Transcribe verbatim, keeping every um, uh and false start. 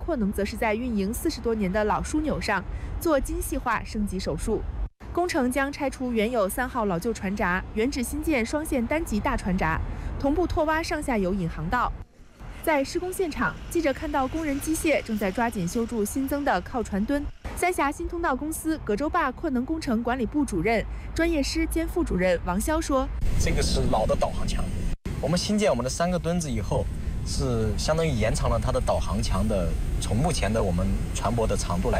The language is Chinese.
扩能则是在运营四十多年的老枢纽上做精细化升级手术。工程将拆除原有三号老旧船闸，原址新建双线单级大船闸，同步拓挖上下游引航道。在施工现场，记者看到工人机械正在抓紧修筑新增的靠船墩。三峡新通道公司葛洲坝扩能工程管理部主任、专业师兼副主任王潇说：“ 这个是老的导航墙，我们新建我们的三个墩子以后，是相当于延长了它的导航墙的，从目前的我们船舶的长度来。”